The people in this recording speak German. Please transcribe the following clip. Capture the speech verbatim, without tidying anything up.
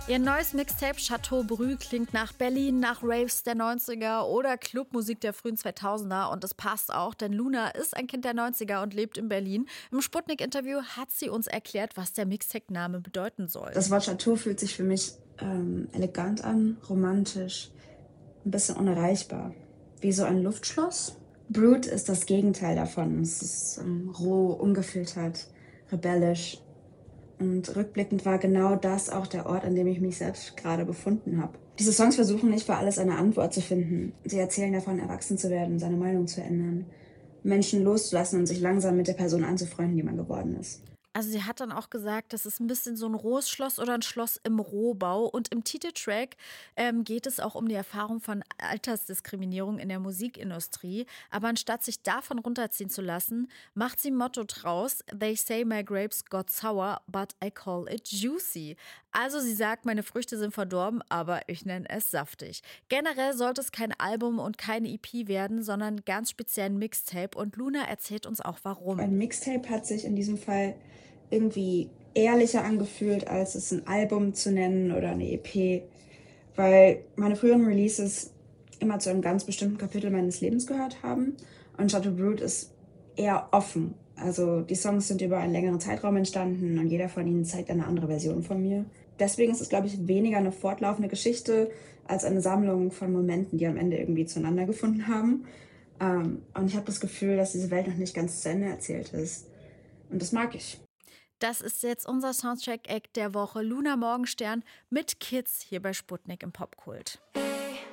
Ihr neues Mixtape Chateau Brü klingt nach Berlin, nach Raves der neunziger oder Clubmusik der frühen zweitausender und das passt auch, denn Luna ist ein Kind der neunziger und lebt in Berlin. Im Sputnik-Interview hat sie uns erklärt, was der Mixtape-Name bedeuten soll. Das Wort Chateau fühlt sich für mich ähm, elegant an, romantisch, ein bisschen unerreichbar. Wie so ein Luftschloss. Brut ist das Gegenteil davon. Es ist ähm, roh, ungefiltert, rebellisch. Und rückblickend war genau das auch der Ort, an dem ich mich selbst gerade befunden habe. Diese Songs versuchen nicht für alles eine Antwort zu finden. Sie erzählen davon, erwachsen zu werden, seine Meinung zu ändern, Menschen loszulassen und sich langsam mit der Person anzufreunden, die man geworden ist. Also sie hat dann auch gesagt, das ist ein bisschen so ein rohes Schloss oder ein Schloss im Rohbau. Und im Titeltrack ähm, geht es auch um die Erfahrung von Altersdiskriminierung in der Musikindustrie. Aber anstatt sich davon runterziehen zu lassen, macht sie ein Motto draus: They say my grapes got sour, but I call it juicy. Also sie sagt, meine Früchte sind verdorben, aber ich nenne es saftig. Generell sollte es kein Album und keine E P werden, sondern ganz speziell ein Mixtape. Und Luna erzählt uns auch warum. Ein Mixtape hat sich in diesem Fall irgendwie ehrlicher angefühlt, als es ein Album zu nennen oder eine E P, weil meine früheren Releases immer zu einem ganz bestimmten Kapitel meines Lebens gehört haben und Chateau Brut ist eher offen. Also die Songs sind über einen längeren Zeitraum entstanden und jeder von ihnen zeigt eine andere Version von mir. Deswegen ist es, glaube ich, weniger eine fortlaufende Geschichte als eine Sammlung von Momenten, die am Ende irgendwie zueinander gefunden haben. Um, und ich habe das Gefühl, dass diese Welt noch nicht ganz zu Ende erzählt ist. Und das mag ich. Das ist jetzt unser Soundtrack-Act der Woche. Luna Morgenstern mit Kids hier bei Sputnik im Popkult.